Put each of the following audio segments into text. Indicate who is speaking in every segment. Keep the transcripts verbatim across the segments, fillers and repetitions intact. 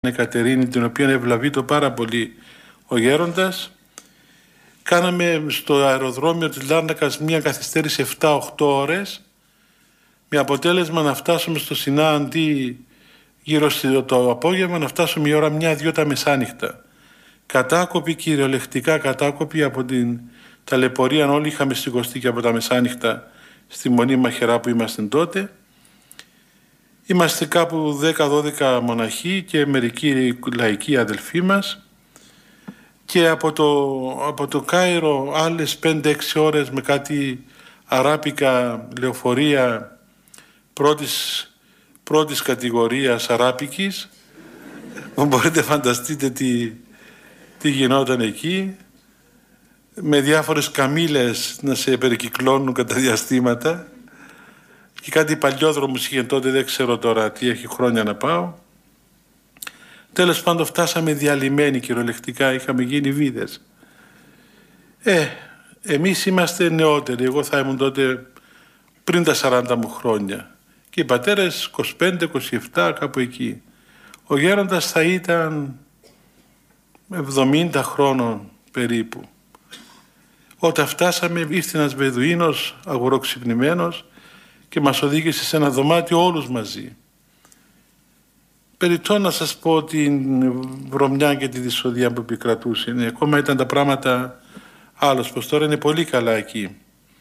Speaker 1: Εκατερίνη, την οποία ευλαβεί το πάρα πολύ ο γέροντας. Κάναμε στο αεροδρόμιο της Λάρνακας μια καθυστέρηση επτά οκτώ ώρες, με αποτέλεσμα να φτάσουμε στο Σινά αντί γύρω στο το απόγευμα, να φτάσουμε η ώρα μια δύο τα μεσάνυχτα. Κατάκοπη, κυριολεκτικά κατάκοπη από την ταλαιπωρία. Όλοι είχαμε σηκωστεί και από τα μεσάνυχτα στη Μονή Μαχαιρά που ήμασταν τότε. Είμαστε κάπου δέκα δώδεκα μοναχοί και μερικοί λαϊκοί αδελφοί μας, και από το, από το Κάιρο άλλες πέντε έξι ώρες με κάτι αράπικα λεωφορεία πρώτης, πρώτης κατηγορίας αράπικης. Μπορείτε να φανταστείτε τι, τι γινόταν εκεί, με διάφορες καμήλες να σε περικυκλώνουν κατά διαστήματα. Και κάτι παλιόδρομους είχε τότε, δεν ξέρω τώρα τι, έχει χρόνια να πάω. Τέλος πάντων φτάσαμε διαλυμένοι κυριολεκτικά, είχαμε γίνει βίδες. Ε, εμείς είμαστε νεότεροι, εγώ θα ήμουν τότε πριν τα σαράντα μου χρόνια. Και οι πατέρες είκοσι πέντε είκοσι επτά, κάπου εκεί. Ο γέροντας θα ήταν εβδομήντα χρόνων περίπου. Όταν φτάσαμε ήρθε ένας Βεδουίνος αγοροξυπνημένος και μας οδήγησε σε ένα δωμάτιο όλους μαζί. Περιττώ να σας πω την βρωμιά και τη δυσοδεία που επικρατούσε. Ναι, ακόμα ήταν τα πράγματα άλλος, πως τώρα είναι πολύ καλά εκεί.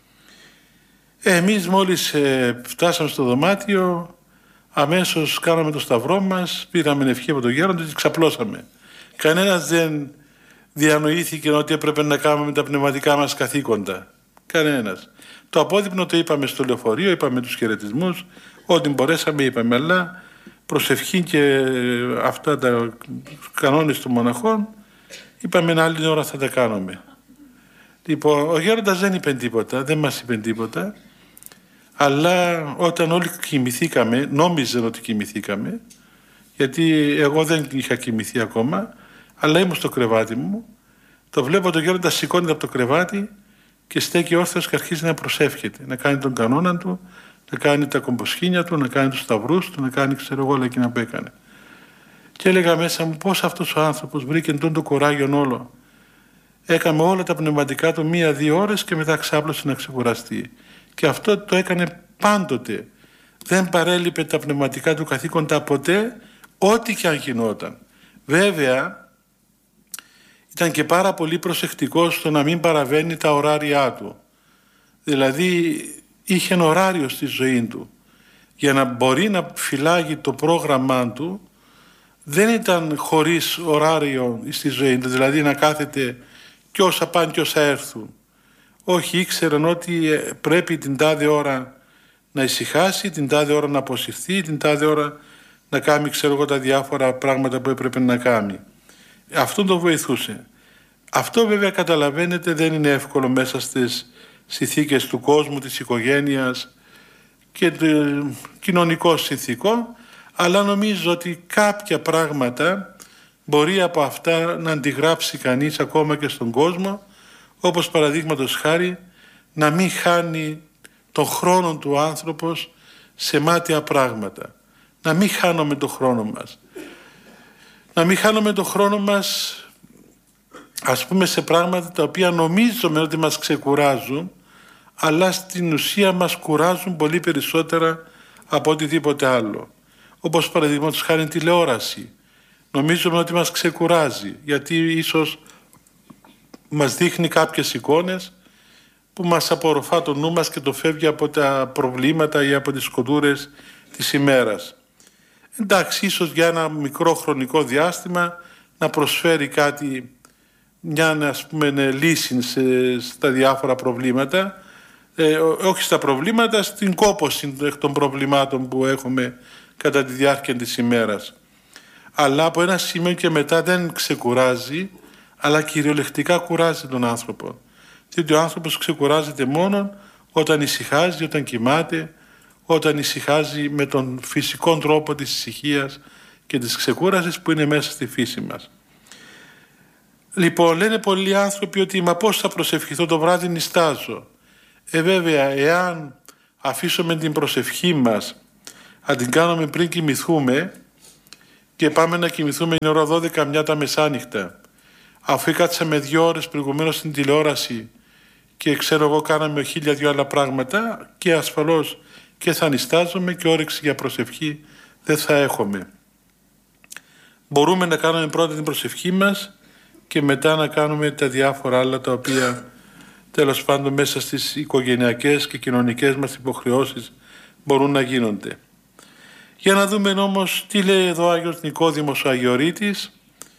Speaker 1: Ε, εμείς μόλις ε, φτάσαμε στο δωμάτιο, αμέσως κάναμε το σταυρό μας, πήραμε ευχή από τον γέροντα και ξαπλώσαμε. Κανένας δεν διανοήθηκε ότι έπρεπε να κάνουμε τα πνευματικά μας καθήκοντα. Κανένας. Το απόδειπνο το είπαμε στο λεωφορείο, είπαμε τους χαιρετισμούς, ό,τι μπορέσαμε είπαμε, αλλά προσευχή και αυτά τα κανόνες των μοναχών είπαμε ένα άλλη ώρα θα τα κάνουμε. Λοιπόν, ο γέροντας δεν είπε τίποτα, δεν μας είπε τίποτα, αλλά όταν όλοι κοιμηθήκαμε, νόμιζαν ότι κοιμηθήκαμε, γιατί εγώ δεν είχα κοιμηθεί ακόμα, αλλά ήμουν στο κρεβάτι μου, το βλέπω τον γέροντα σηκώνεται από το κρεβάτι και στέκει όρθιος και αρχίζει να προσεύχεται, να κάνει τον κανόνα του, να κάνει τα κομποσχήνια του, να κάνει τους σταυρούς του, να κάνει ξέρω εγώ όλα εκείνα που έκανε. Και έλεγα μέσα μου πώς αυτός ο άνθρωπος βρήκε τον το κουράγιον όλο. Έκαμε όλα τα πνευματικά του μία-δύο ώρες και μετά ξάπλωσε να ξεκουραστεί. Και αυτό το έκανε πάντοτε. Δεν παρέλειπε τα πνευματικά του καθήκοντα ποτέ, ό,τι και αν γινόταν. Βέβαια, ήταν και πάρα πολύ προσεκτικός στο να μην παραβαίνει τα ωράρια του. Δηλαδή, είχε ένα ωράριο στη ζωή του. Για να μπορεί να φυλάγει το πρόγραμμά του, δεν ήταν χωρίς ωράριο στη ζωή του. Δηλαδή, να κάθεται κι όσα πάνε κι όσα έρθουν. Όχι, ήξεραν ότι πρέπει την τάδε ώρα να ησυχάσει, την τάδε ώρα να αποσυρθεί, την τάδε ώρα να κάνει, ξέρω εγώ, τα διάφορα πράγματα που έπρεπε να κάνει. Αυτό το βοηθούσε. Αυτό βέβαια καταλαβαίνετε δεν είναι εύκολο μέσα στις συνθήκες του κόσμου, της οικογένειας και του κοινωνικού συνθήκων, αλλά νομίζω ότι κάποια πράγματα μπορεί από αυτά να αντιγράψει κανείς ακόμα και στον κόσμο, όπως παραδείγματος χάρη να μην χάνει τον χρόνο του άνθρωπος σε μάτια πράγματα. Να μην χάνουμε τον χρόνο μας. Να μην χάνουμε τον χρόνο μας ας πούμε σε πράγματα τα οποία νομίζουμε ότι μας ξεκουράζουν, αλλά στην ουσία μας κουράζουν πολύ περισσότερα από οτιδήποτε άλλο. Όπως παραδείγματος χάρη τηλεόραση. Νομίζουμε ότι μας ξεκουράζει, γιατί ίσως μας δείχνει κάποιες εικόνες που μας απορροφά το νου μας και το φεύγει από τα προβλήματα ή από τις σκοτούρες της ημέρας. Εντάξει, ίσως για ένα μικρό χρονικό διάστημα να προσφέρει κάτι, μια ας πούμε λύση σε, στα διάφορα προβλήματα, ε, όχι στα προβλήματα, στην κόπωση των προβλημάτων που έχουμε κατά τη διάρκεια της ημέρας. Αλλά από ένα σημείο και μετά δεν ξεκουράζει, αλλά κυριολεκτικά κουράζει τον άνθρωπο. Διότι ο άνθρωπος ξεκουράζεται μόνο όταν ησυχάζει, όταν κοιμάται, όταν ησυχάζει με τον φυσικό τρόπο της ησυχίας και της ξεκούρασης που είναι μέσα στη φύση μας. Λοιπόν, λένε πολλοί άνθρωποι ότι μα πώς θα προσευχηθώ το βράδυ νηστάζω. Ε βέβαια, εάν αφήσουμε την προσευχή μας, αν την κάνουμε πριν κοιμηθούμε, και πάμε να κοιμηθούμε την ώρα δώδεκα μια τα μεσάνυχτα, αφού κάτσαμε δύο ώρες προηγουμένως στην τηλεόραση και ξέρω εγώ κάναμε χίλια δυο άλλα πράγματα, και ασφαλώς και θα νηστάζομαι και όρεξη για προσευχή δεν θα έχουμε. Μπορούμε να κάνουμε πρώτα την προσευχή μας και μετά να κάνουμε τα διάφορα άλλα τα οποία τέλος πάντων μέσα στις οικογενειακές και κοινωνικές μας υποχρεώσεις μπορούν να γίνονται. Για να δούμε όμως τι λέει εδώ ο Άγιος Νικόδημος ο Αγιορείτης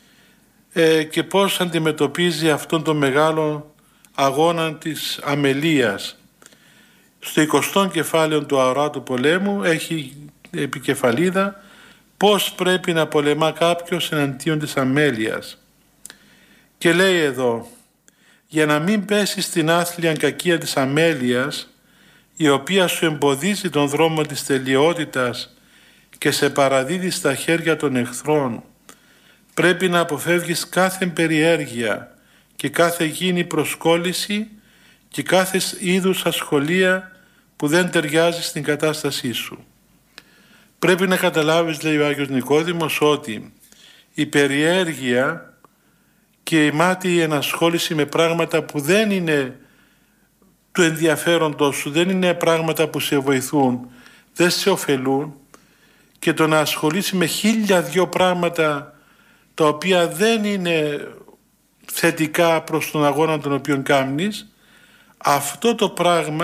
Speaker 1: ε, και πώς αντιμετωπίζει αυτόν τον μεγάλο αγώνα της αμελίας. Στο εικοστό κεφάλαιο του Αοράτου Πολέμου έχει επικεφαλίδα πώς πρέπει να πολεμά κάποιος εναντίον της αμέλειας. Και λέει εδώ, για να μην πέσει στην άθλια κακία της αμέλειας, η οποία σου εμποδίζει τον δρόμο της τελειότητας και σε παραδίδει στα χέρια των εχθρών, πρέπει να αποφεύγεις κάθε περιέργεια και κάθε γήινη προσκόλληση και κάθε είδους ασχολία που δεν ταιριάζει στην κατάστασή σου. Πρέπει να καταλάβεις, λέει ο Άγιος Νικόδημος, ότι η περιέργεια και η μάταιη ενασχόληση με πράγματα που δεν είναι του ενδιαφέροντος σου, δεν είναι πράγματα που σε βοηθούν, δεν σε ωφελούν, και το να ασχολήσει με χίλια δυο πράγματα τα οποία δεν είναι θετικά προς τον αγώνα τον οποίο κάνεις, αυτό το πράγμα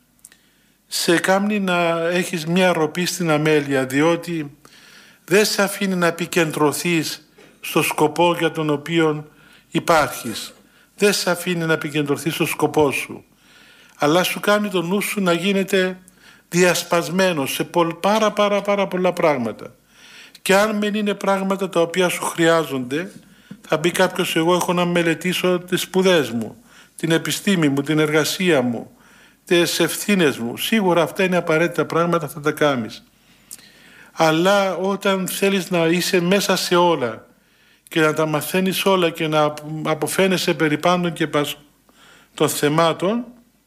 Speaker 1: σε κάνει να έχεις μια ροπή στην αμέλεια, διότι δεν σε αφήνει να επικεντρωθείς στο σκοπό για τον οποίο υπάρχεις. Δεν σε αφήνει να επικεντρωθείς στο σκοπό σου, αλλά σου κάνει το νου σου να γίνεται διασπασμένος σε πάρα πάρα πάρα πολλά πράγματα. Και αν δεν είναι πράγματα τα οποία σου χρειάζονται, θα μπει κάποιος, εγώ έχω να μελετήσω τις σπουδές μου, την επιστήμη μου, την εργασία μου, τις ευθύνες μου. Σίγουρα αυτά είναι απαραίτητα πράγματα, θα τα κάνεις. Αλλά όταν θέλεις να είσαι μέσα σε όλα και να τα μαθαίνεις όλα και να αποφαίνεσαι περί πάντων και πας των θεμάτων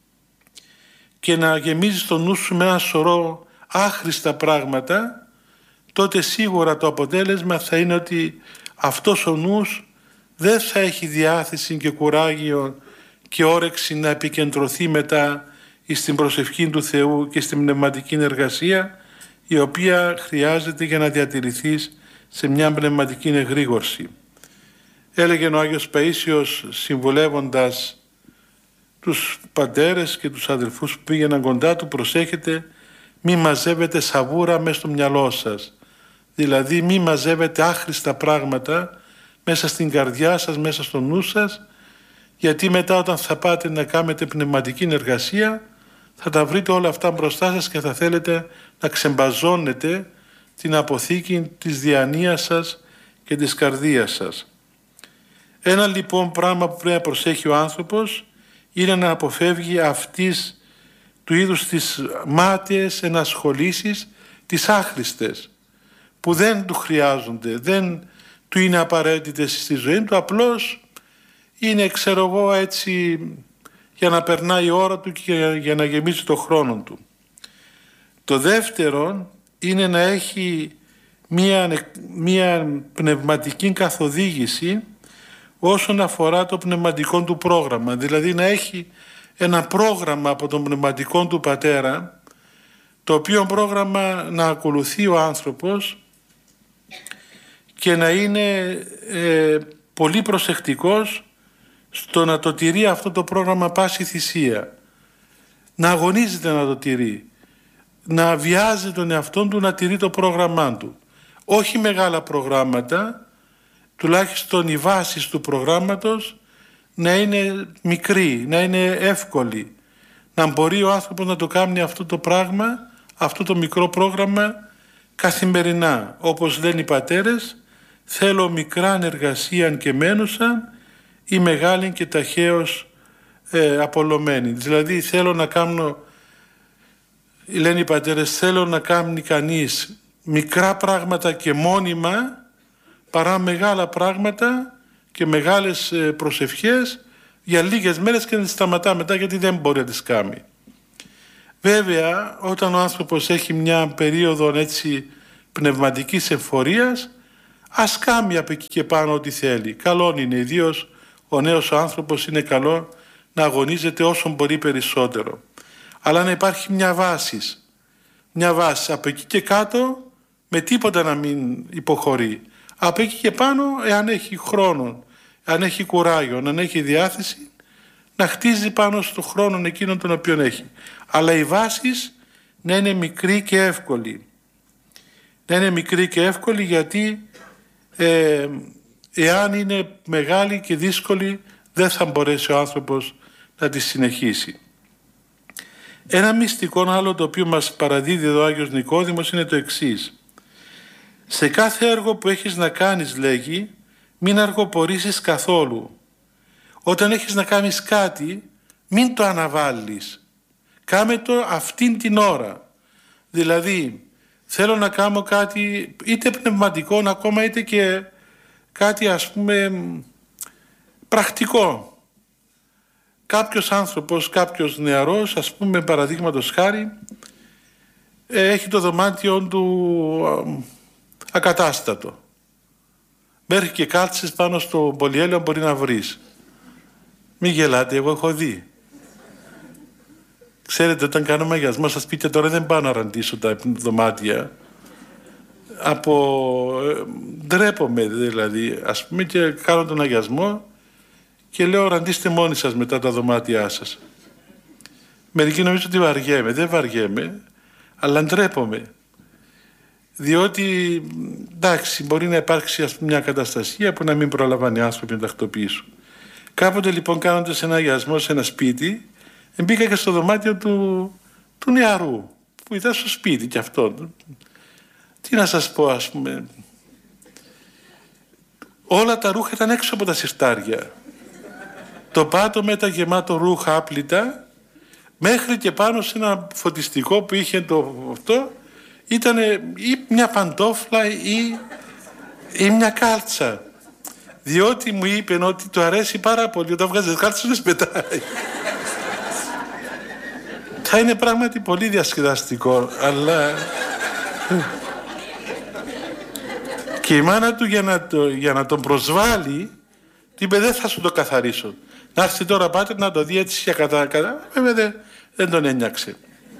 Speaker 1: και να γεμίζεις το νου σου με ένα σωρό άχρηστα πράγματα, τότε σίγουρα το αποτέλεσμα θα είναι ότι αυτός ο νους δεν θα έχει διάθεση και κουράγιο και όρεξη να επικεντρωθεί μετά στην προσευχή του Θεού και στην πνευματική εργασία, η οποία χρειάζεται για να διατηρηθείς σε μια πνευματική εγρήγορση. Έλεγε ο Άγιος Παΐσιος, συμβουλεύοντας τους πατέρες και τους αδελφούς που πήγαιναν κοντά του, προσέχετε μη μαζεύετε σαβούρα μέσα στο μυαλό σας. Δηλαδή μη μαζεύετε άχρηστα πράγματα μέσα στην καρδιά σας, μέσα στο νου σας, γιατί μετά όταν θα πάτε να κάνετε πνευματική εργασία θα τα βρείτε όλα αυτά μπροστά σας και θα θέλετε να ξεμπαζώνετε την αποθήκη της διανοίας σας και της καρδίας σας. Ένα λοιπόν πράγμα που πρέπει να προσέχει ο άνθρωπος είναι να αποφεύγει αυτής του είδους τις μάταιες ενασχολήσεις, τις άχρηστες, που δεν του χρειάζονται, δεν του είναι απαραίτητες στη ζωή του, απλώς είναι, ξέρω εγώ, έτσι για να περνάει η ώρα του και για να γεμίσει το χρόνο του. Το δεύτερο είναι να έχει μία, μία πνευματική καθοδήγηση όσον αφορά το πνευματικό του πρόγραμμα, δηλαδή να έχει ένα πρόγραμμα από τον πνευματικό του πατέρα, το οποίο πρόγραμμα να ακολουθεί ο άνθρωπος και να είναι ε, πολύ προσεκτικός στο να το τηρεί αυτό το πρόγραμμα πάση θυσία, να αγωνίζεται να το τηρεί, να βιάζει τον εαυτό του να τηρεί το πρόγραμμά του. Όχι μεγάλα προγράμματα, τουλάχιστον οι βάσεις του προγράμματος να είναι μικρή, να είναι εύκολη, να μπορεί ο άνθρωπος να το κάνει αυτό το πράγμα, αυτό το μικρό πρόγραμμα καθημερινά. Όπως λένε οι πατέρες, θέλω μικράν εργασίαν και μένουσαν ή μεγάλην και ταχαίως ε, απολωμένη. Δηλαδή θέλω να κάνω, λένε οι πατέρες, θέλω να κάνει κανείς μικρά πράγματα και μόνιμα παρά μεγάλα πράγματα και μεγάλες ε, προσευχές για λίγες μέρες και να τις σταματά μετά, γιατί δεν μπορεί να τις κάνει. Βέβαια, όταν ο άνθρωπος έχει μια περίοδο έτσι πνευματικής εμφορίας, ας κάνει από εκεί και πάνω ό,τι θέλει. Καλό είναι, ιδίως ο νέος άνθρωπος είναι καλό να αγωνίζεται όσο μπορεί περισσότερο. Αλλά να υπάρχει μια βάση, μια βάση από εκεί και κάτω με τίποτα να μην υποχωρεί. Από εκεί και πάνω, εάν έχει χρόνο, αν έχει κουράγιο, αν έχει διάθεση, να χτίζει πάνω στον χρόνο εκείνον τον οποίο έχει. Αλλά η βάση να είναι μικρή και εύκολη. Να είναι μικρή και εύκολη γιατί ε, εάν είναι μεγάλη και δύσκολη δεν θα μπορέσει ο άνθρωπος να τη συνεχίσει. Ένα μυστικό άλλο το οποίο μας παραδίδει εδώ ο Άγιος Νικόδημος είναι το εξής. Σε κάθε έργο που έχεις να κάνεις, λέγει, μην αργοπορήσεις καθόλου. Όταν έχεις να κάνεις κάτι, μην το αναβάλεις. Κάμε το αυτήν την ώρα. Δηλαδή, θέλω να κάνω κάτι είτε πνευματικό, ακόμα είτε και κάτι ας πούμε πρακτικό. Κάποιος άνθρωπος, κάποιος νεαρός, ας πούμε παραδείγματος χάρη, έχει το δωμάτιο του ακατάστατο. Μέχρι και κάλτσες πάνω στο πολυέλαιο μπορεί να βρεις. Μην γελάτε, εγώ έχω δει. Ξέρετε, όταν κάνω μαγιασμό στα σπίτια τώρα δεν πάω να ραντίσω τα δωμάτια. Από... ντρέπομαι δηλαδή, ας πούμε, και κάνω τον αγιασμό και λέω ραντίστε μόνοι σας μετά τα δωμάτια σας. Μερικοί νομίζω ότι βαριέμαι. Δεν βαριέμαι, αλλά ντρέπομαι. Διότι, εντάξει, μπορεί να υπάρξει ας πούμε, μια καταστασία που να μην προλαμβάνει άνθρωποι να τακτοποιήσουν. Κάποτε λοιπόν κάνοντας ένα αγιασμό σε ένα σπίτι, μπήκα και στο δωμάτιο του, του νεαρού, που ήταν στο σπίτι κι αυτό. Τι να σας πω, ας πούμε. Όλα τα ρούχα ήταν έξω από τα συρτάρια. Το πάτωμα ήταν γεμάτο ρούχα άπλυτα, μέχρι και πάνω σε ένα φωτιστικό που είχε το αυτό, ήταν ή μια παντόφλα ή, ή μια κάλτσα. Διότι μου είπε ότι του αρέσει πάρα πολύ όταν βγάζεις κάλτσες να πετάει. Θα είναι πράγματι πολύ διασκεδαστικό, αλλά... Και η μάνα του για να, το, για να τον προσβάλλει, του είπε δεν θα σου το καθαρίσω. Να έρθει τώρα πάτερ να το δει έτσι για κατά κατά. Βέβαια δεν, δεν τον ένιαξε.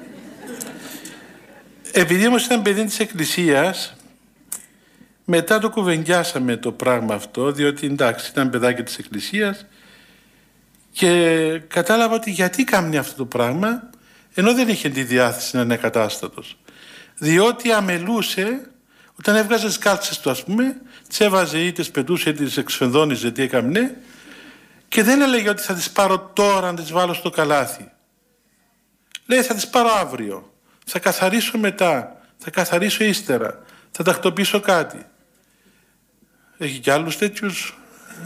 Speaker 1: Επειδή όμως ήταν παιδί της Εκκλησίας, μετά το κουβεντιάσαμε το πράγμα αυτό, διότι εντάξει ήταν παιδάκι της Εκκλησίας και κατάλαβα ότι γιατί κάνει αυτό το πράγμα, ενώ δεν είχε τη διάθεση να είναι ακατάστατος. Διότι αμελούσε, όταν έβγαζε τις κάλτσες του ας πούμε, τις έβαζε ή τις πετούσε ή τις εξφενδόνιζε, τι έκαμνε, και δεν έλεγε ότι θα τις πάρω τώρα να τις βάλω στο καλάθι. Λέει θα τις πάρω αύριο, θα καθαρίσω μετά, θα καθαρίσω ύστερα, θα τακτοποιήσω κάτι. Έχει κι άλλους τέτοιους.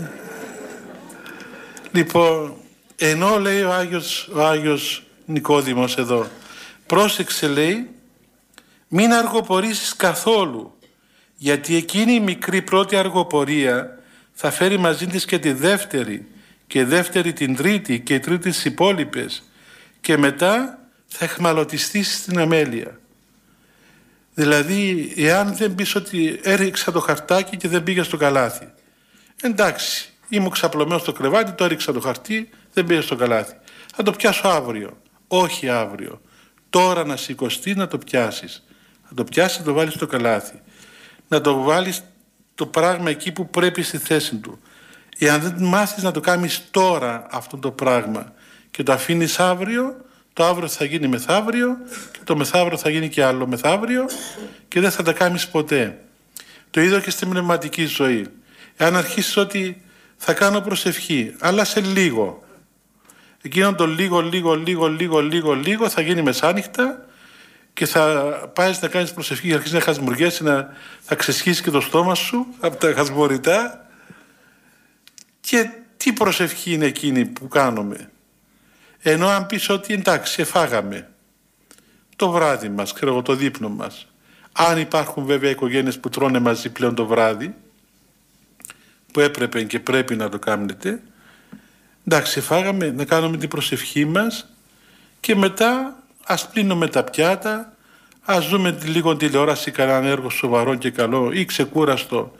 Speaker 1: Λοιπόν, ενώ λέει ο Άγιος, ο Άγιος Νικόδημος εδώ, πρόσεξε λέει, μην αργοπορήσεις καθόλου, γιατί εκείνη η μικρή πρώτη αργοπορία θα φέρει μαζί της και τη δεύτερη και δεύτερη την τρίτη και η τρίτη τις υπόλοιπες και μετά θα εχμαλωτιστείς στην αμέλεια. Δηλαδή, εάν δεν πεις ότι έριξα το χαρτάκι και δεν πήγα στο καλάθι. Εντάξει, ήμουν ξαπλωμένος στο κρεβάτι, το έριξα το χαρτί, δεν πήγα στο καλάθι. Θα το πιάσω αύριο. Όχι αύριο. Τώρα να σηκωστεί να το πιάσεις. Να το πιάσεις, να το βάλεις στο καλάθι. Να το βάλεις το πράγμα εκεί που πρέπει στη θέση του. Εάν δεν μάθεις να το κάνεις τώρα αυτό το πράγμα και το αφήνεις αύριο, το αύριο θα γίνει μεθαύριο και το μεθαύριο θα γίνει και άλλο μεθαύριο και δεν θα τα κάνεις ποτέ. Το ίδιο και στη πνευματική ζωή. Εάν αρχίσεις ότι θα κάνω προσευχή, αλλά σε λίγο. Εκείνο το λίγο, λίγο, λίγο, λίγο, λίγο, λίγο θα γίνει μεσάνυχτα και θα πάεις να κάνεις προσευχή και αρχίσεις να χασμουριέσαι, να θα ξεσχίσεις και το στόμα σου από τα χασμουριτά. Και τι προσευχή είναι εκείνη που κάνουμε. Ενώ αν πεις ότι εντάξει, εφάγαμε το βράδυ μας, ξέρω εγώ, το δείπνο μας. Αν υπάρχουν βέβαια οικογένειες που τρώνε μαζί πλέον το βράδυ, που έπρεπε και πρέπει να το κάνετε, εντάξει, εφάγαμε, να κάνουμε την προσευχή μας και μετά ας πλύνουμε τα πιάτα, ας δούμε λίγο τηλεόραση, κανέναν έργο σοβαρό και καλό ή ξεκούραστο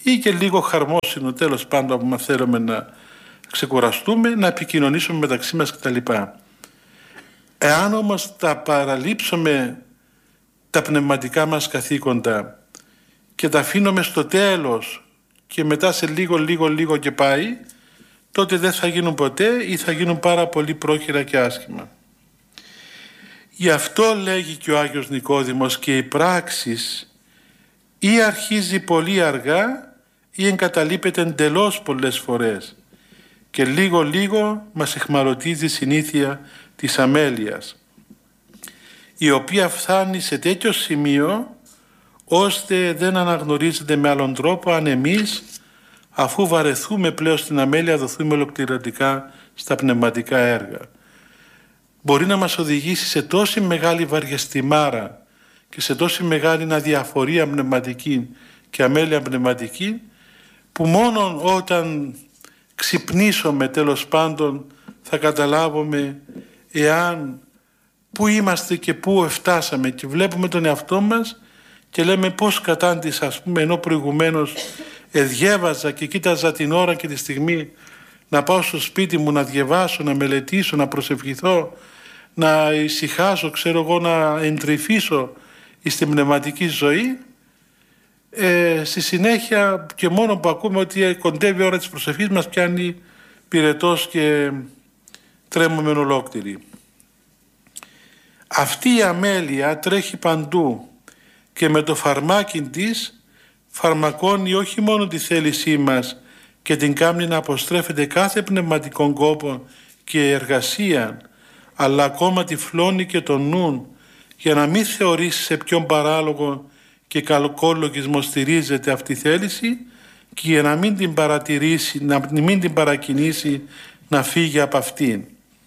Speaker 1: ή και λίγο χαρμόσυνο, τέλος πάντων, που μας θέλουμε να ξεκουραστούμε, να επικοινωνήσουμε μεταξύ μας κτλ. Εάν όμως τα παραλείψουμε τα πνευματικά μας καθήκοντα και τα αφήνουμε στο τέλος και μετά σε λίγο λίγο λίγο και πάει, τότε δεν θα γίνουν ποτέ ή θα γίνουν πάρα πολύ πρόχειρα και άσχημα. Γι' αυτό λέγει και ο Άγιος Νικόδημος, και η πράξεις ή αρχίζει πολύ αργά ή εγκαταλείπεται εντελώς πολλές φορές και λίγο λίγο μας εχμαλωτίζει η συνήθεια της αμέλειας, η οποία φτάνει σε τέτοιο σημείο ώστε δεν αναγνωρίζεται με άλλον τρόπο αν εμείς, αφού βαρεθούμε πλέον στην αμέλεια, δοθούμε ολοκληρωτικά στα πνευματικά έργα. Μπορεί να μας οδηγήσει σε τόση μεγάλη βαριεστημάρα και σε τόση μεγάλη αδιαφορία πνευματική και αμέλεια πνευματική, που μόνο όταν ξυπνήσουμε, τέλος πάντων, θα καταλάβουμε εάν πού είμαστε και πού φτάσαμε, και βλέπουμε τον εαυτό μας και λέμε πώς κατάντησα, ας πούμε, ενώ προηγουμένως εδιέβαζα και κοίταζα την ώρα και τη στιγμή να πάω στο σπίτι μου να διαβάσω, να μελετήσω, να προσευχηθώ, να ησυχάσω, ξέρω εγώ, να εντρυφήσω στην πνευματική ζωή. Ε, στη συνέχεια, και μόνο που ακούμε ότι κοντεύει η ώρα της προσευχής, μας πιάνει πυρετός και τρέμουμε ολόκληρη. Αυτή η αμέλεια τρέχει παντού και με το φαρμάκι της φαρμακώνει όχι μόνο τη θέλησή μας και την κάνει να αποστρέφεται κάθε πνευματικών κόπο και εργασία, αλλά ακόμα τυφλώνει και τον νουν για να μην θεωρήσει σε ποιον παράλογο και κακό λογισμό στηρίζεται αυτή η θέληση και για να μην την παρατηρήσει, να μην την παρακινήσει να φύγει από αυτήν.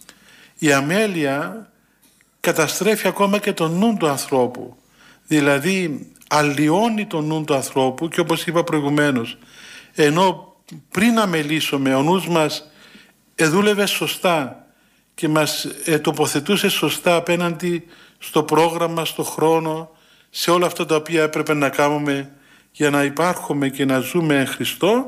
Speaker 1: Η αμέλεια καταστρέφει ακόμα και τον νου του ανθρώπου, δηλαδή αλλοιώνει τον νου του ανθρώπου, και όπως είπα προηγουμένως, ενώ πριν αμελήσουμε ο νους μας εδούλευε σωστά και μας ε, τοποθετούσε σωστά απέναντι στο πρόγραμμα, στο χρόνο, σε όλα αυτά τα οποία έπρεπε να κάνουμε για να υπάρχουμε και να ζούμε εν Χριστώ,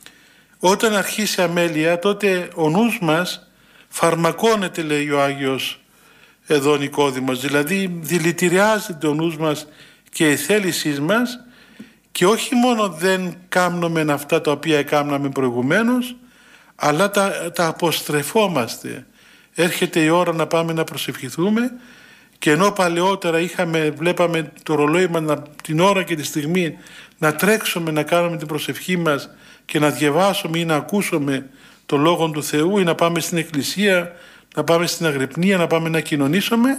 Speaker 1: όταν αρχίσει η αμέλεια, τότε ο νους μας φαρμακώνεται, λέει ο Άγιος εδώ Νικόδημος, δηλαδή δηλητηριάζεται ο νους μας και η θέλησή μας, και όχι μόνο δεν κάνουμε αυτά τα οποία κάναμε προηγουμένως, αλλά τα, τα αποστρεφόμαστε. Έρχεται η ώρα να πάμε να προσευχηθούμε, και ενώ παλαιότερα είχαμε, βλέπαμε το ρολόι μας την ώρα και τη στιγμή να τρέξουμε να κάνουμε την προσευχή μας και να διαβάσουμε ή να ακούσουμε το Λόγο του Θεού ή να πάμε στην εκκλησία, να πάμε στην αγρυπνία, να πάμε να κοινωνήσουμε,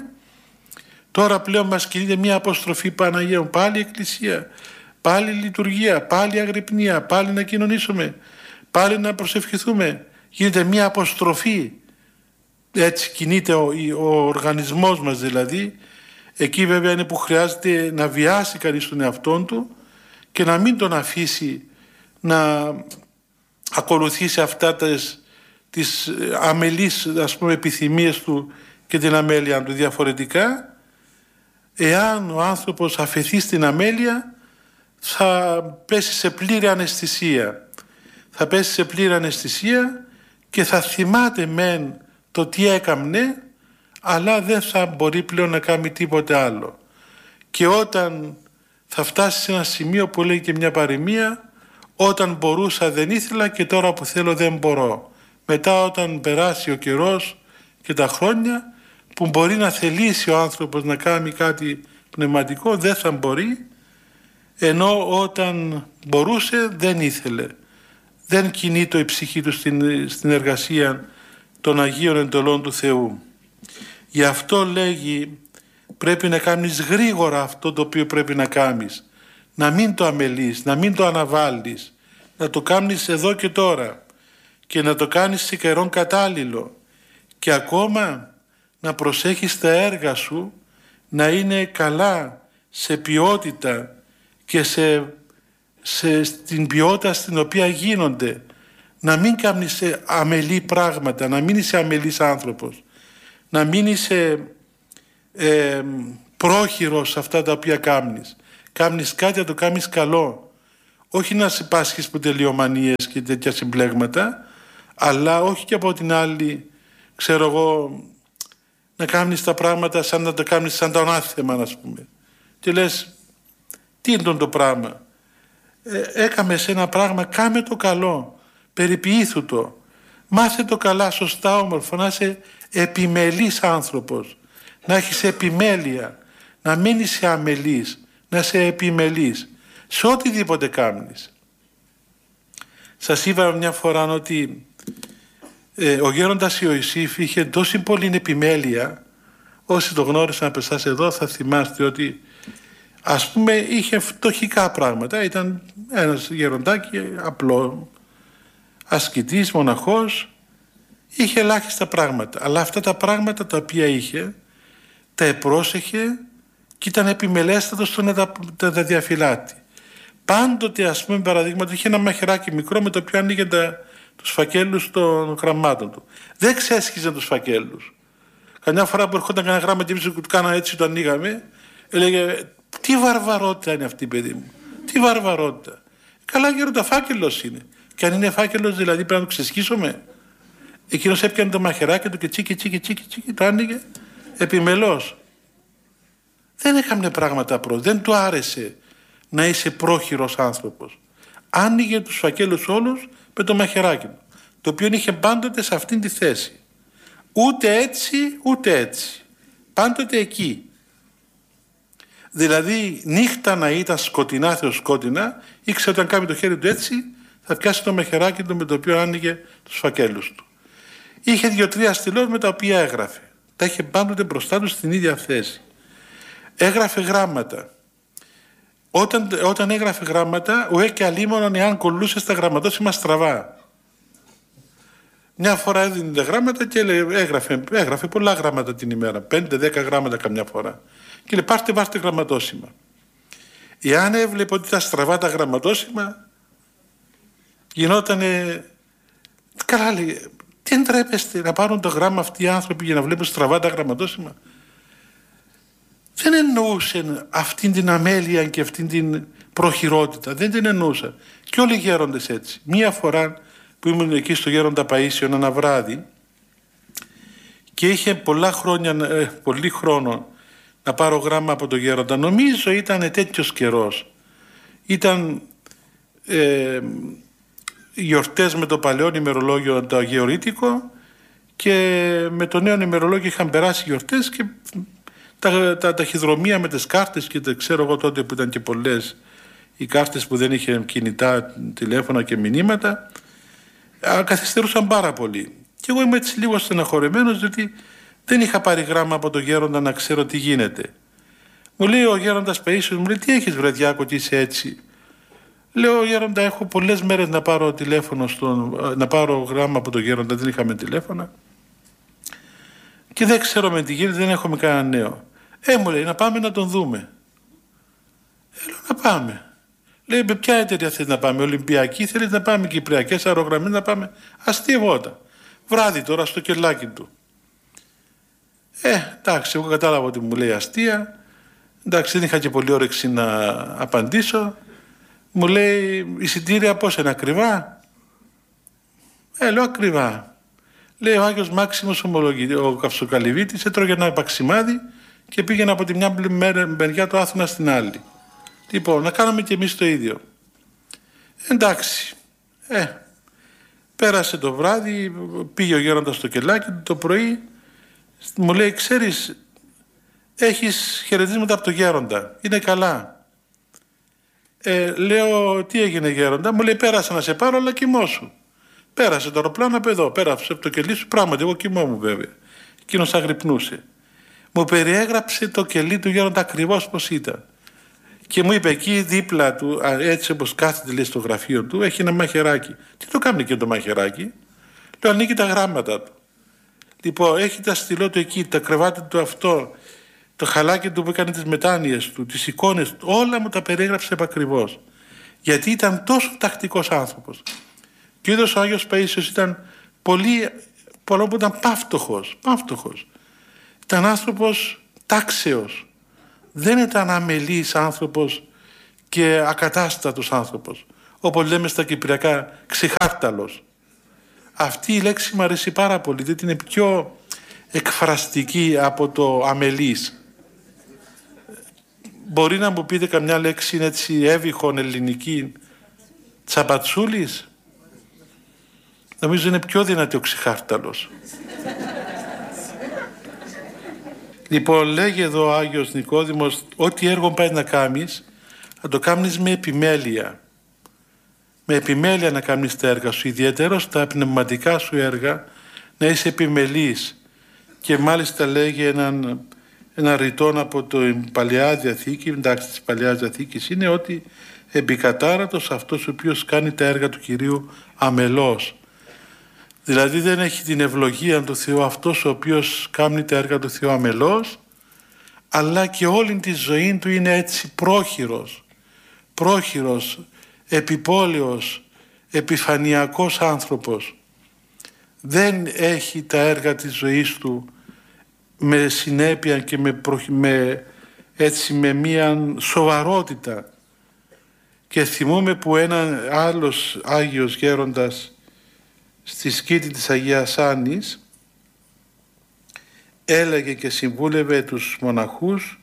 Speaker 1: τώρα πλέον μας κινείται μια αποστροφή Παναγία, πάλι εκκλησία, πάλι λειτουργία, πάλι αγρυπνία, πάλι να κοινωνήσουμε, πάλι να προσευχηθούμε. Γίνεται μια αποστροφή. Έτσι κινείται ο, ο οργανισμός μας, δηλαδή. Εκεί βέβαια είναι που χρειάζεται να βιάσει κανείς τον εαυτόν του και να μην τον αφήσει να ακολουθήσει αυτά τις, τις αμελείς, ας πούμε, επιθυμίες του και την αμέλεια του. Διαφορετικά, εάν ο άνθρωπος αφαιθεί στην αμέλεια, θα πέσει σε πλήρη αναισθησία. Θα πέσει σε πλήρη αναισθησία και θα θυμάται μεν το τι έκαμνε, αλλά δεν θα μπορεί πλέον να κάνει τίποτε άλλο. Και όταν θα φτάσει σε ένα σημείο που λέει και μια παροιμία, όταν μπορούσα δεν ήθελα και τώρα που θέλω δεν μπορώ. Μετά, όταν περάσει ο καιρός και τα χρόνια, που μπορεί να θελήσει ο άνθρωπος να κάνει κάτι πνευματικό, δεν θα μπορεί, ενώ όταν μπορούσε δεν ήθελε. Δεν κινείται η ψυχή του στην, στην εργασία των Αγίων εντολών του Θεού. Γι' αυτό λέγει, πρέπει να κάνεις γρήγορα αυτό το οποίο πρέπει να κάνεις. Να μην το αμελείς, να μην το αναβάλεις, να το κάνεις εδώ και τώρα και να το κάνεις σε καιρόν κατάλληλο, και ακόμα να προσέχεις τα έργα σου να είναι καλά σε ποιότητα και σε, σε, στην ποιότητα στην οποία γίνονται. Να μην κάνεις αμελή πράγματα, να μην είσαι αμελής άνθρωπος, να μην είσαι ε, πρόχειρος σε αυτά τα οποία κάνεις. Κάνεις κάτι, να το κάνεις καλό. όχι να συμπάσχεις που τελειομανίες και τέτοια συμπλέγματα, αλλά όχι και από την άλλη, ξέρω εγώ, να κάνεις τα πράγματα σαν να τα κάνεις σαν το ανάθεμα, ας πούμε. Και λες, τι είναι το πράγμα. Ε, έκαμε σε ένα πράγμα, κάμε το καλό, περιποιήθου το. Μάθε το καλά, σωστά, όμορφα, να είσαι επιμελής άνθρωπος, να έχεις επιμέλεια, να μην είσαι αμελής, να είσαι επιμελής σε οτιδήποτε κάνεις. Σας είπα μια φορά ότι ε, ο γέροντας Ιωσήφ είχε τόση πολύ επιμέλεια, όσοι το γνώρισαν από εσάς εδώ θα θυμάστε ότι ας πούμε είχε φτωχικά πράγματα, ήταν ένας γεροντάκι απλό, ασκητής, μοναχός, είχε ελάχιστα πράγματα, αλλά αυτά τα πράγματα τα οποία είχε τα επρόσεχε και ήταν επιμελέστατος στο να τα, τα, τα διαφυλάτει. Πάντοτε, ας πούμε, παραδείγματος, είχε ένα μαχαιράκι μικρό με το οποίο άνοιγε τα, τους φακέλους των γραμμάτων του. Δεν ξέσχιζε τους φακέλους. Καμιά φορά που ερχόταν κανένα γράμμα και εμείς του κάναμε έτσι, το ανοίγαμε, έλεγε, τι βαρβαρότητα είναι αυτή, παιδί μου, τι βαρβαρότητα. Καλά, γέροντα, φάκελος είναι. Και αν είναι φάκελος, δηλαδή πρέπει να το ξεσχίσουμε. Εκείνος έπιανε το μαχαιράκι του και τσίκι, τσίκι, τσίκι, τσίκι, το άνοιγε επιμελώς. Δεν έκαμε πράγματα προ, δεν του άρεσε να είσαι πρόχειρος άνθρωπος. Άνοιγε τους φακέλους όλους με το μαχαιράκι του, το οποίο είχε πάντοτε σε αυτήν τη θέση. Ούτε έτσι, ούτε έτσι. Πάντοτε εκεί. Δηλαδή νύχτα να ήταν σκοτεινά θεοσκότεινα, ήξερε όταν κάνει το χέρι του έτσι, θα πιάσει το μαχαιράκι του με το οποίο άνοιγε τους φακέλους του. Είχε δύο-τρία στυλός με τα οποία έγραφε. Τα είχε πάντοτε μπροστά του στην ίδια θέση. Έγραφε γράμματα. Όταν, όταν έγραφε γράμματα, ουέ και αλίμονον εάν κολλούσε στα γραμματόσημα στραβά. Μια φορά έδινε τα γράμματα και έγραφε, έγραφε πολλά γράμματα την ημέρα. Πέντε, δέκα γράμματα καμιά φορά. Και λέει, πάρτε, πάρτε γραμματόσημα. Εάν έβλεπε ότι ήταν στραβά τα γραμματόσημα, γινότανε. Καλά, λέει, τι εντρέπεστε να πάρουν το γράμμα αυτοί οι άνθρωποι για να βλέπουν στραβά τα γραμματόσημα. Δεν εννοούσε αυτήν την αμέλεια και αυτήν την προχειρότητα. Δεν την εννοούσα. Και όλοι οι γέροντες έτσι. Μία φορά που ήμουν εκεί στο Γέροντα Παΐσιον ένα βράδυ και είχε πολλά χρόνια, ε, πολύ χρόνο να πάρω γράμμα από τον Γέροντα. Νομίζω ήταν τέτοιος καιρός. Ήταν ε, γιορτές με το παλαιό ημερολόγιο το αγιορείτικο και με το νέο ημερολόγιο είχαν περάσει γιορτές και τα, τα ταχυδρομεία με τις κάρτες και τα ξέρω εγώ τότε που ήταν και πολλές οι κάρτες που δεν είχε κινητά τηλέφωνα και μηνύματα καθυστερούσαν πάρα πολύ. Και εγώ είμαι έτσι λίγο στεναχωρεμένος διότι δεν είχα πάρει γράμμα από τον Γέροντα να ξέρω τι γίνεται. Μου λέει ο Γέροντας Παΐσιος, μου λέει τι έχεις βρεδιάκο, τι είσαι έτσι. Λέω Γέροντα, έχω πολλές μέρες να πάρω τηλέφωνο στον, να πάρω γράμμα από τον Γέροντα, δεν είχαμε τηλέφωνα και δεν ξέρω με τι γίνεται, δεν έχουμε κανένα νέο. Ε, μου λέει, να πάμε να τον δούμε. Ε, λέω, να πάμε. Λέει, με ποια εταιρεία θέλεις να πάμε, Ολυμπιακή, θέλεις να πάμε, Κυπριακές αερογραμμές να πάμε. Αστείευότα. Βράδυ τώρα στο κελάκι του. Ε, εντάξει, εγώ κατάλαβα ότι μου λέει αστεία. Εντάξει, δεν είχα και πολύ όρεξη να απαντήσω. Μου λέει, εισιτήρια πόσα είναι, ακριβά. Ε, λέω, ακριβά. Λέει, ο Άγιος Μάξιμος ο Καυσοκαλυβίτης έτρωγε ένα παξιμάδι και πήγαινε από τη μια μεριά του Άθωνα στην άλλη. Λοιπόν, να κάνουμε και εμείς το ίδιο. Εντάξει. Ε, πέρασε το βράδυ, πήγε ο Γέροντας στο κελάκι το πρωί, μου λέει, ξέρεις, έχεις χαιρετίσματα από το Γέροντα, είναι καλά. Ε, λέω, τι έγινε Γέροντα, μου λέει, πέρασα να σε πάρω, αλλά κοιμώσου. Πέρασε το αεροπλάνο από εδώ, πέρασε από το κελί σου, πράγματι, εγώ κοιμόμουν βέβαια. Εκείνος αγρυπνούσε. Μου περιέγραψε το κελί του Γέροντα ακριβώς πώς ήταν. Και μου είπε εκεί δίπλα του, έτσι όπως κάθεται λέει, στο γραφείο του, έχει ένα μαχαιράκι. Τι το κάνει και το μαχαιράκι? Λέω, ανοίγει τα γράμματα του. Λοιπόν, έχει τα στυλό του εκεί, τα κρεβάτι του αυτό, το χαλάκι του που έκανε τις μετάνοιες του, τις εικόνες του, όλα μου τα περιέγραψε επακριβώς. Γιατί ήταν τόσο τακτικός άνθρωπος. Και ο ίδιος ο Άγιος Παΐσιος ήταν πολύ, πολλό που ήταν πάυτοχος, πάυτοχος. Ήταν άνθρωπος τάξεως. Δεν ήταν αμελής άνθρωπος και ακατάστατος άνθρωπος. όπως λέμε στα κυπριακά, ξεχάρταλος. Αυτή η λέξη μου αρέσει πάρα πολύ, διότι είναι πιο εκφραστική από το αμελής. Μπορεί να μου πείτε καμιά λέξη είναι έτσι έβυχον ελληνική, τσαπατσούλης? Νομίζω είναι πιο δυνατή ο ξεχάρταλος. Λοιπόν, λέγει εδώ ο Άγιος Νικόδημος, ό,τι έργο πάει να κάνεις, να το κάνεις με επιμέλεια. Με επιμέλεια να κάνεις τα έργα σου, ιδιαίτερα στα πνευματικά σου έργα, να είσαι επιμελής. Και μάλιστα λέγει έναν, ένα ρητόν από την Παλαιά Διαθήκη, εντάξει της Παλαιάς Διαθήκης, είναι ότι επικατάρατος αυτός ο οποίος κάνει τα έργα του Κυρίου αμελώς. Δηλαδή δεν έχει την ευλογία του Θεού αυτός ο οποίος κάνει τα έργα του Θεού αμελώς, αλλά και όλη τη ζωή του είναι έτσι πρόχειρος, πρόχειρος, επιπόλαιος, επιφανειακός άνθρωπος. Δεν έχει τα έργα της ζωής του με συνέπεια και με, προ... με, έτσι, με μία σοβαρότητα. Και θυμούμαι που ένα άλλος Άγιος Γέροντας στη σκήτη της Αγίας Άννης έλεγε και συμβούλευε τους μοναχούς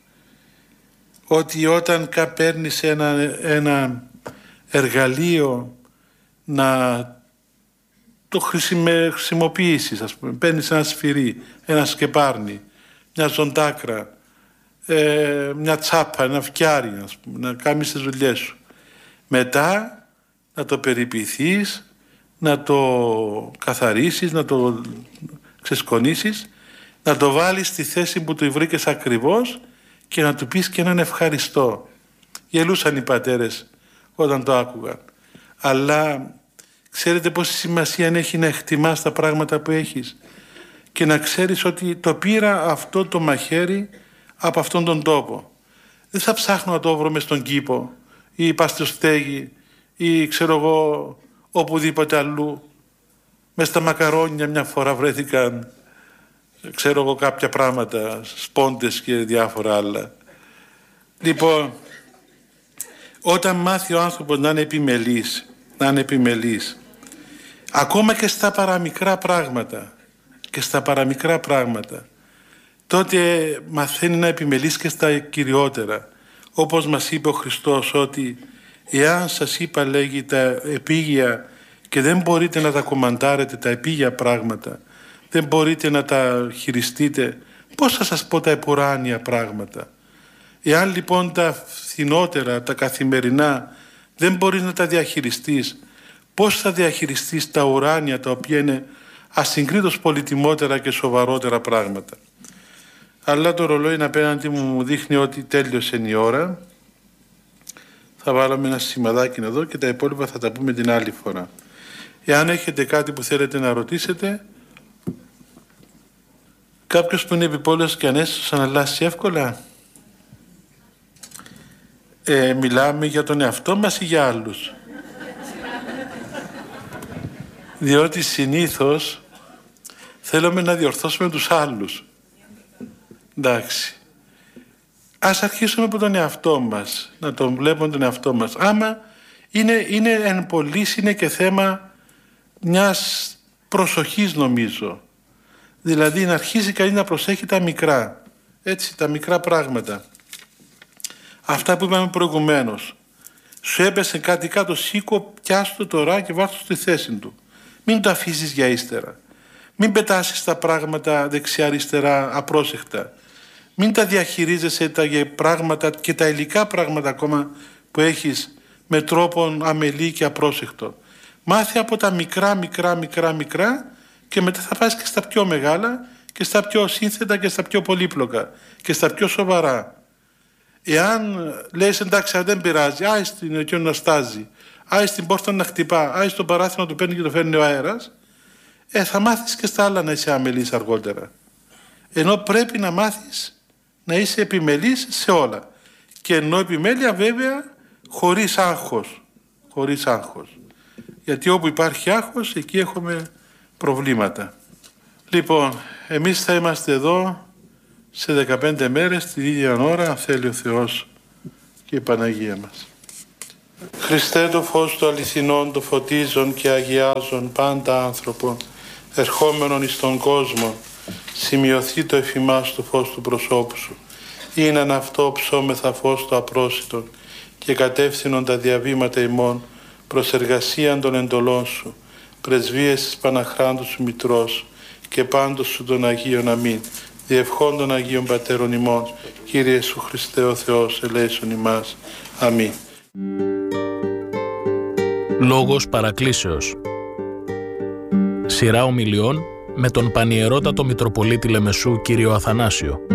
Speaker 1: ότι όταν παίρνεις ένα, ένα εργαλείο να το χρησιμοποιήσεις, ας πούμε, παίρνεις ένα σφυρί, ένα σκεπάρνι, μια ζωντάκρα, ε, μια τσάπα, ένα φτιάρι, ας πούμε, να κάνεις τις δουλειές σου. Μετά να το περιποιηθείς, να το καθαρίσεις, να το ξεσκονίσεις, να το βάλεις στη θέση που του βρήκες ακριβώς και να του πεις και έναν ευχαριστώ. Γελούσαν οι πατέρες όταν το άκουγαν. Αλλά ξέρετε πόση σημασία έχει να εκτιμάς τα πράγματα που έχεις και να ξέρεις ότι το πήρα αυτό το μαχαίρι από αυτόν τον τόπο. Δεν θα ψάχνω να το βρω μες στον κήπο ή πας στο στέγη ή ξέρω εγώ οπουδήποτε αλλού. Μες στα μακαρόνια μια φορά βρέθηκαν ξέρω εγώ κάποια πράγματα, σπόντες και διάφορα άλλα. Λοιπόν, όταν μάθει ο άνθρωπος να είναι επιμελής, να είναι επιμελής, ακόμα και στα παραμικρά πράγματα, και στα παραμικρά πράγματα, τότε μαθαίνει να επιμελής και στα κυριότερα. Όπως μας είπε ο Χριστός ότι εάν σας είπα, λέγει, τα επίγεια και δεν μπορείτε να τα κομμαντάρετε, τα επίγεια πράγματα, δεν μπορείτε να τα χειριστείτε, πώς θα σας πω τα επουράνια πράγματα? Εάν λοιπόν τα φθηνότερα, τα καθημερινά δεν μπορείς να τα διαχειριστείς, πώς θα διαχειριστείς τα ουράνια, τα οποία είναι ασυγκρίτως πολυτιμότερα και σοβαρότερα πράγματα? Αλλά το ρολόι απέναντι μου μου δείχνει ότι τέλειωσε η ώρα. Θα βάλουμε ένα σημαδάκι εδώ και τα υπόλοιπα θα τα πούμε την άλλη φορά. Εάν έχετε κάτι που θέλετε να ρωτήσετε, κάποιος που είναι επιπόλαιος και ανέστητος αναλλάσσει εύκολα. Ε, μιλάμε για τον εαυτό μας ή για άλλους? Διότι συνήθως θέλουμε να διορθώσουμε τους άλλους. Εντάξει. Ας αρχίσουμε από τον εαυτό μας, να τον βλέπουμε τον εαυτό μας. Άμα είναι, είναι εν πολλοίς, είναι και θέμα μιας προσοχής, νομίζω. Δηλαδή να αρχίσει κανείς να προσέχει τα μικρά, έτσι, τα μικρά πράγματα. Αυτά που είπαμε προηγουμένως. Σου έπεσε κάτι κάτω, σήκω, πιάστο τώρα και βάζω στη θέση του. Μην το αφήσεις για ύστερα. Μην πετάσεις τα πράγματα δεξιά-αριστερά απρόσεχτα. Μην τα διαχειρίζεσαι τα πράγματα και τα υλικά πράγματα ακόμα που έχεις με τρόπο αμελή και απρόσεχτο. Μάθε από τα μικρά, μικρά, μικρά, μικρά και μετά θα πας και στα πιο μεγάλα και στα πιο σύνθετα και στα πιο πολύπλοκα και στα πιο σοβαρά. Εάν λες εντάξει, δεν πειράζει, άι στην εκείνο να στάζει, άι στην πόρτα να χτυπά, άι στον παράθυρο να του παίρνει και το φέρνει ο αέρας, ε, θα μάθεις και στα άλλα να είσαι αμελής αργότερα. Ενώ πρέπει να μάθεις να είσαι επιμελής σε όλα. Και ενώ επιμέλεια βέβαια χωρίς άγχος. Χωρίς άγχος. Γιατί όπου υπάρχει άγχος, εκεί έχουμε προβλήματα. Λοιπόν, εμείς θα είμαστε εδώ σε δεκαπέντε μέρες, την ίδια ώρα, αν θέλει ο Θεός και η Παναγία μας. Χριστέ το φως του αληθινών, το φωτίζον και αγιάζον πάντα άνθρωπον, ερχόμενον εις τον κόσμο, σημειωθεί το εφημάς το φως του προσώπου σου. Ήναν αυτό ψώμεθα φως το απρόσιτον και κατεύθυνον τα διαβήματα ημών προς εργασίαν των εντολών σου, πρεσβείες της Παναχράντου σου Μητρός και πάντως σου των Αγίων αμήν. Διευχών των Αγίων Πατέρων ημών, Κύριε Ιησού Χριστέ ο Θεός, ελέησον ημάς. Αμήν.
Speaker 2: Λόγος παρακλήσεως. Σειρά ομιλιών με τον Πανιερότατο Μητροπολίτη Λεμεσού κύριο Αθανάσιο.